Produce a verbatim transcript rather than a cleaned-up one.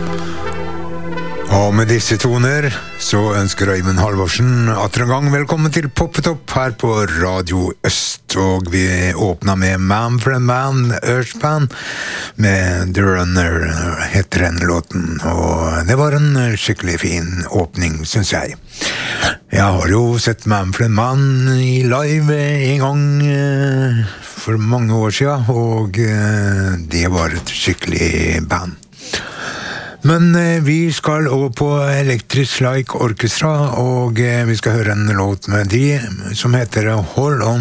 Og med disse toner så ønsker Øyvind Halvorsen atter en gang velkommen til Poppetopp her på Radio Øst. Og vi åpner med Man for a Man, Earth Band, med The Runner heter denne låten. Og det var en skikkelig fin åpning, synes jeg. Jeg har jo sett Man for a Man i live en gang for mange år siden, og det var et skikkelig band. Men eh, vi skal over på Electric Like Orchestra, og eh, vi skal høre en låt med de som heter Hold On